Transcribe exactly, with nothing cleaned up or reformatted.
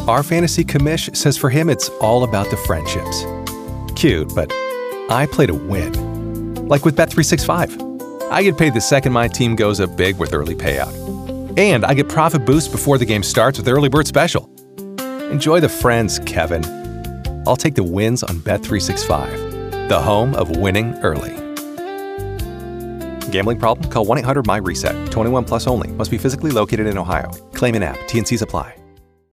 Our fantasy commish says for him it's all about the friendships. Cute, but I play to win. Like with Bet three sixty-five. I get paid the second my team goes up big with early payout. And I get profit boost before the game starts with Early Bird Special. Enjoy the friends, Kevin. I'll take the wins on Bet three sixty-five, the home of winning early. Gambling problem? Call one eight hundred M Y RESET. twenty-one plus only. Must be physically located in Ohio. Claim in app. T N Cs apply.